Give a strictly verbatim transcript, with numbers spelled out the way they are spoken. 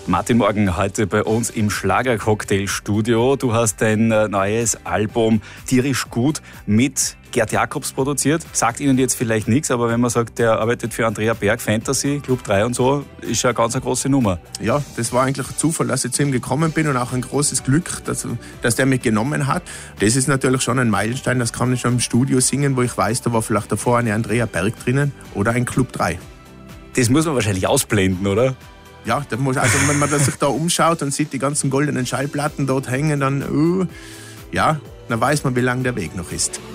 Martin Morgen heute bei uns im Schlager-Cocktail-Studio. Du hast dein neues Album Tierisch gut mit Gerd Jacobs produziert. Sagt Ihnen jetzt vielleicht nichts, aber wenn man sagt, der arbeitet für Andrea Berg, Fantasy, Club drei und so, ist ja eine ganz eine große Nummer. Ja, das war eigentlich ein Zufall, dass ich zu ihm gekommen bin und auch ein großes Glück, dass, dass der mich genommen hat. Das ist natürlich schon ein Meilenstein, das kann ich schon im Studio singen, wo ich weiß, da war vielleicht davor eine Andrea Berg drinnen oder ein Club drei. Das muss man wahrscheinlich ausblenden, oder? Ja, das muss, also wenn man sich da umschaut und sieht die ganzen goldenen Schallplatten dort hängen, dann, uh, ja, dann weiß man, wie lang der Weg noch ist.